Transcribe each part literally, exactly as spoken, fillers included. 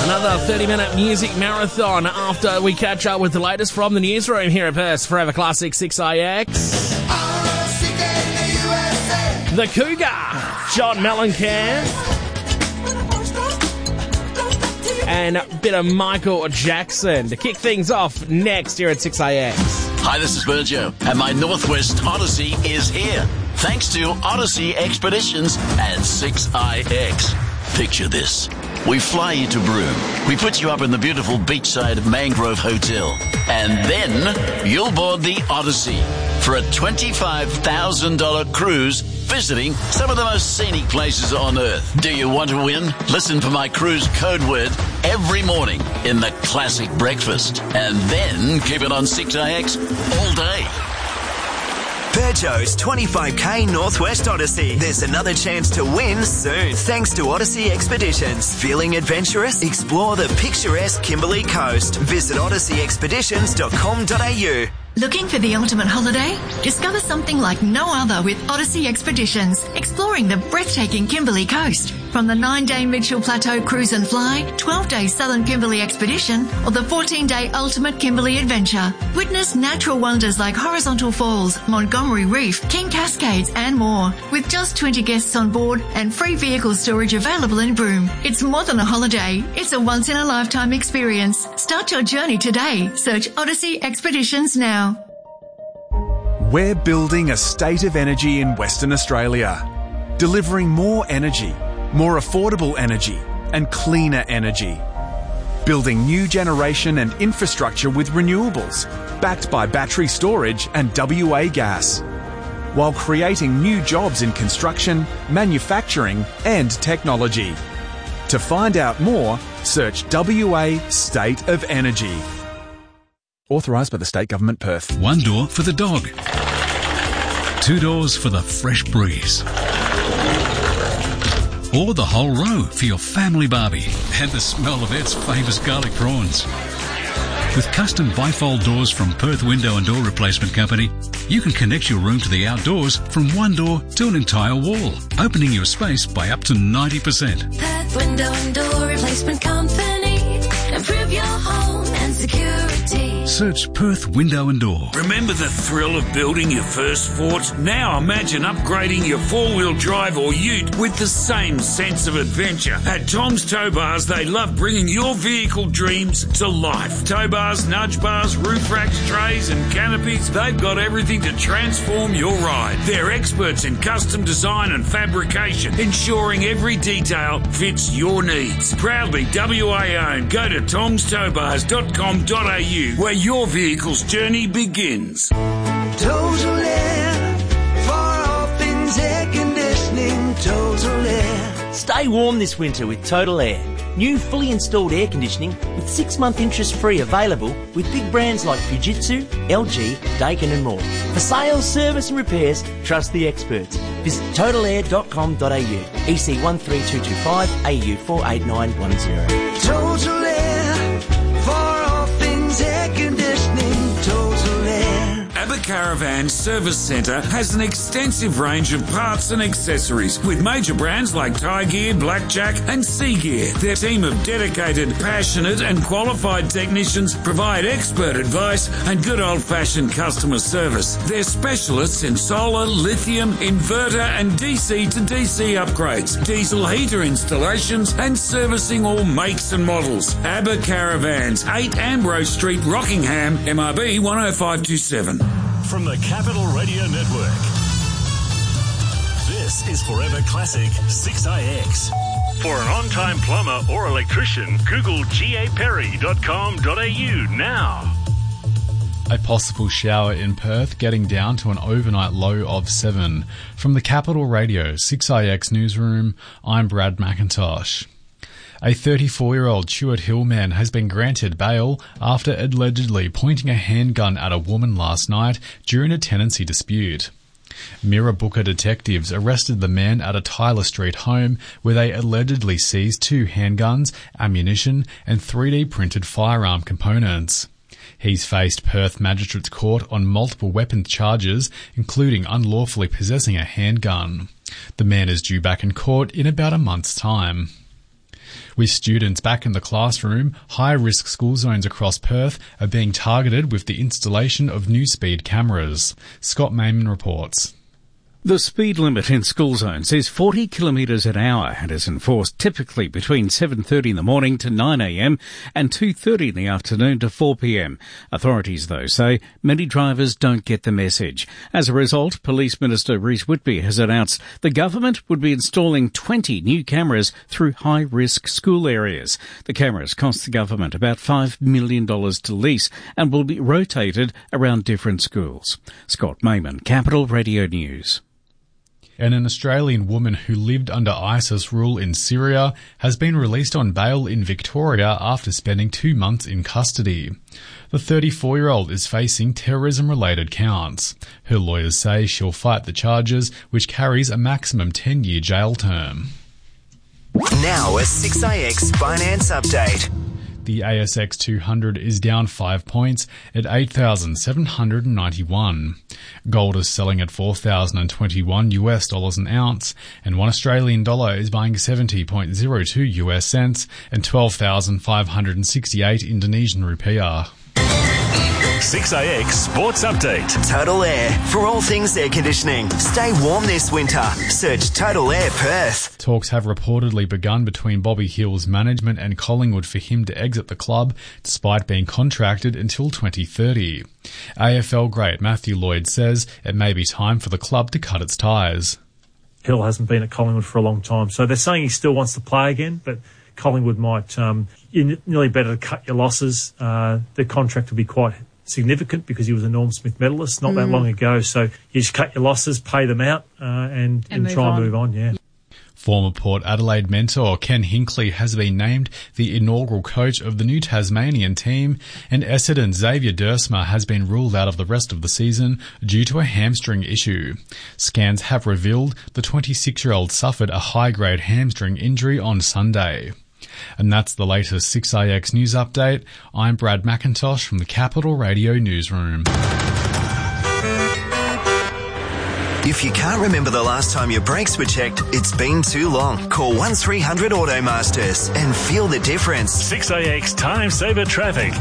Another thirty-minute music marathon after we catch up with the latest from the newsroom here at Perth's Forever Classic six A X. The Cougar, John Mellencamp. And a bit of Michael Jackson to kick things off next here at six A X. Hi, this is Virgil, and my Northwest Odyssey is here. Thanks to Odyssey Expeditions and six A X. Picture this. We fly you to Broome. We put you up in the beautiful beachside Mangrove Hotel. And then you'll board the Odyssey for a twenty-five thousand dollars cruise visiting some of the most scenic places on Earth. Do you want to win? Listen for my cruise code word every morning in the Classic Breakfast. And then keep it on six A X all day. Peugeot's twenty-five K Northwest Odyssey. There's another chance to win soon, thanks to Odyssey Expeditions. Feeling adventurous? Explore the picturesque Kimberley Coast. Visit odyssey expeditions dot com dot a u. Looking for the ultimate holiday? Discover something like no other with Odyssey Expeditions, exploring the breathtaking Kimberley Coast. From the nine-day Mitchell Plateau Cruise and Fly, twelve-day Southern Kimberley Expedition, or the fourteen-day Ultimate Kimberley Adventure. Witness natural wonders like Horizontal Falls, Montgomery Reef, King Cascades, and more. With just twenty guests on board and free vehicle storage available in Broome. It's more than a holiday. It's a once-in-a-lifetime experience. Start your journey today. Search Odyssey Expeditions now. We're building a state of energy in Western Australia, delivering more energy, more affordable energy, and cleaner energy. Building new generation and infrastructure with renewables, backed by battery storage and W A gas, while creating new jobs in construction, manufacturing, and technology. To find out more, search W A State of Energy. Authorised by the State Government, Perth. One door for the dog. Two doors for the fresh breeze. Or the whole row for your family barbie and the smell of its famous garlic prawns. With custom bifold doors from Perth Window and Door Replacement Company, you can connect your room to the outdoors from one door to an entire wall, opening your space by up to ninety percent. Perth Window and Door Replacement Company. Improve your home and security. Search Perth Window and Door. Remember the thrill of building your first fort? Now imagine upgrading your four-wheel drive or ute with the same sense of adventure. At Tom's Tow Bars, they love bringing your vehicle dreams to life. Tow bars, nudge bars, roof racks, trays and canopies, they've got everything to transform your ride. They're experts in custom design and fabrication, ensuring every detail fits your needs. Proudly W A owned. Go to toms tow bars dot com dot a u where your vehicle's journey begins. Total Air, for all things air conditioning, Total Air. Stay warm this winter with Total Air. New fully installed air conditioning with six-month interest-free available with big brands like Fujitsu, L G, Daikin and more. For sales, service and repairs, trust the experts. Visit total air dot com dot a u. E C one three two two five, A U four eight nine one zero. Total Air, for all things air conditioning, Total Air. Abba Caravan Service Centre has an extensive range of parts and accessories with major brands like Thai Gear, Blackjack and Sea Gear. Their team of dedicated, passionate and qualified technicians provide expert advice and good old-fashioned customer service. They're specialists in solar, lithium, inverter and D C to D C upgrades, diesel heater installations and servicing all makes and models. Abba Caravans, eight Ambrose Street, Rockingham, M R B one oh five two seven. From the Capital Radio Network, this is Forever Classic six A X. For an on-time plumber or electrician, Google g a perry dot com dot a u now. A possible shower in Perth, getting down to an overnight low of seven. From the Capital Radio six A X newsroom, I'm Brad McIntosh. A thirty-four-year-old Chewett Hill man has been granted bail after allegedly pointing a handgun at a woman last night during a tenancy dispute. Mirrabooka detectives arrested the man at a Tyler Street home where they allegedly seized two handguns, ammunition and three D printed firearm components. He's faced Perth Magistrates Court on multiple weapons charges, including unlawfully possessing a handgun. The man is due back in court in about a month's time. With students back in the classroom, high-risk school zones across Perth are being targeted with the installation of new speed cameras. Scott Mayman reports. The speed limit in school zones is forty kilometres an hour and is enforced typically between seven thirty in the morning to nine a m and two thirty in the afternoon to four p m. Authorities, though, say many drivers don't get the message. As a result, Police Minister Reece Whitby has announced the government would be installing twenty new cameras through high-risk school areas. The cameras cost the government about five million dollars to lease and will be rotated around different schools. Scott Mayman, Capital Radio News. And an Australian woman who lived under ISIS rule in Syria has been released on bail in Victoria after spending two months in custody. The thirty-four-year-old is facing terrorism-related counts. Her lawyers say she'll fight the charges, which carries a maximum ten-year jail term. Now a six A X Finance Update. The A S X two hundred is down five points at eight thousand seven hundred ninety-one. Gold is selling at four thousand twenty-one U S dollars an ounce, and one Australian dollar is buying seventy point zero two U S cents and twelve thousand five hundred sixty-eight Indonesian rupiah. six A X Sports Update. Total Air. For all things air conditioning. Stay warm this winter. Search Total Air Perth. Talks have reportedly begun between Bobby Hill's management and Collingwood for him to exit the club, despite being contracted until twenty thirty. A F L great Matthew Lloyd says it may be time for the club to cut its ties. Hill hasn't been at Collingwood for a long time, so they're saying he still wants to play again, but Collingwood might, um, you're nearly better to cut your losses. Uh, the contract will be quite significant because he was a Norm Smith medalist not mm. that long ago. So you just cut your losses, pay them out, uh, and, and, and try on. and move on, yeah. Former Port Adelaide mentor Ken Hinkley has been named the inaugural coach of the new Tasmanian team, and Essendon's Xavier Dersma has been ruled out of the rest of the season due to a hamstring issue. Scans have revealed the twenty-six-year-old suffered a high-grade hamstring injury on Sunday. And that's the latest six A X News Update. I'm Brad McIntosh from the Capital Radio Newsroom. If you can't remember the last time your brakes were checked, it's been too long. Call one three hundred Automasters and feel the difference. six A X Time Saver Traffic.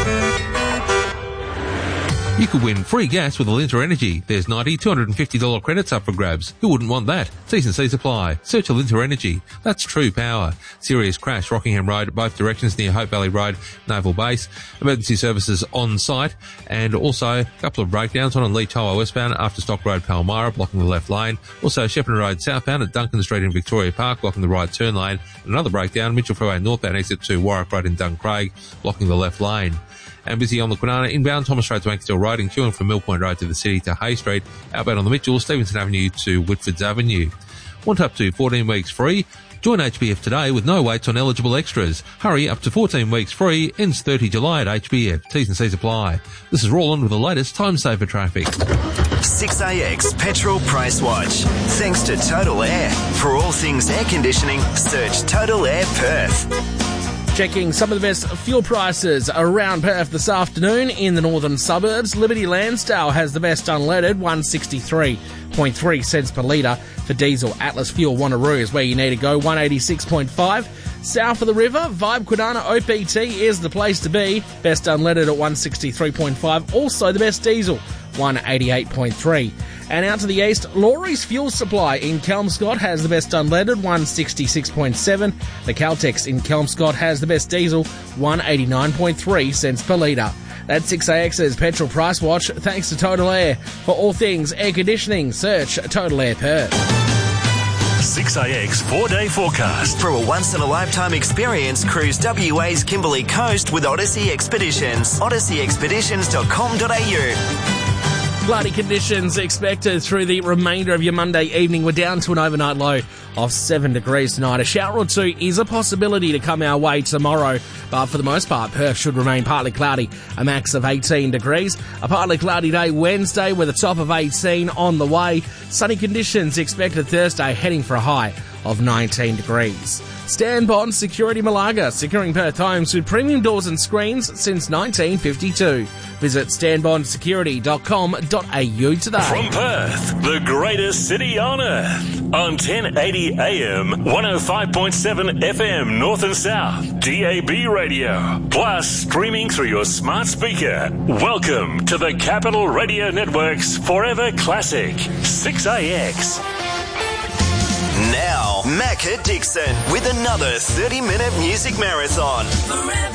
You could win free gas with Alinta Energy. There's ninety, two hundred fifty dollars credits up for grabs. Who wouldn't want that? T's and C's apply. Search Alinta Energy. That's true power. Serious crash, Rockingham Road, both directions near Hope Valley Road, Naval Base. Emergency services on site. And also a couple of breakdowns, one on Leach Highway westbound after Stock Road, Palmyra, blocking the left lane. Also Shepparton Road southbound at Duncan Street in Victoria Park, blocking the right turn lane. Another breakdown, Mitchell Freeway northbound exit to Warwick Road in Duncraig, blocking the left lane. And busy on the Kwinana inbound, Thomas Street to Anksdale Road and queuing from Mill Point Road to the city to Hay Street. Outbound on the Mitchell, Stevenson Avenue to Whitfords Avenue. Want up to fourteen weeks free? Join H B F today with no waits on eligible extras. Hurry, up to fourteen weeks free, ends thirtieth of July at H B F. T's and C's apply. This is Roland with the latest time saver traffic. six A X Petrol Price Watch. Thanks to Total Air. For all things air conditioning, search Total Air Perth. Checking some of the best fuel prices around Perth this afternoon in the northern suburbs. Liberty Lansdale has the best unleaded, one sixty-three point three cents per litre. For diesel, Atlas Fuel Wanneroo is where you need to go, one eighty-six point five. South of the river, Vibe Kwinana O P T is the place to be. Best unleaded at one sixty-three point five. Also the best diesel, one eighty-eight point three. And out to the east, Laurie's Fuel Supply in Kelmscott has the best unleaded, one sixty-six point seven. The Caltex in Kelmscott has the best diesel, one eighty-nine point three cents per litre. That's six A X's Petrol Price Watch, thanks to Total Air. For all things air conditioning, search Total Air Perth. six A X four-day forecast. For a once-in-a-lifetime experience, cruise W A's Kimberley Coast with Odyssey Expeditions. odyssey expeditions dot com dot a u. Cloudy conditions expected through the remainder of your Monday evening. We're down to an overnight low of seven degrees tonight. A shower or two is a possibility to come our way tomorrow, but for the most part, Perth should remain partly cloudy, a max of eighteen degrees. A partly cloudy day Wednesday with a top of eighteen on the way. Sunny conditions expected Thursday, heading for a high of nineteen degrees. Stanbond Security Malaga, securing Perth homes with premium doors and screens since nineteen fifty-two. Visit stanbond security dot com dot a u today. From Perth, the greatest city on earth, on ten eighty A M, one oh five point seven F M North and South, D A B radio, plus streaming through your smart speaker. Welcome to the Capital Radio Network's Forever Classic, six A X. Now, Macca Dixon with another thirty-minute music marathon. Forever.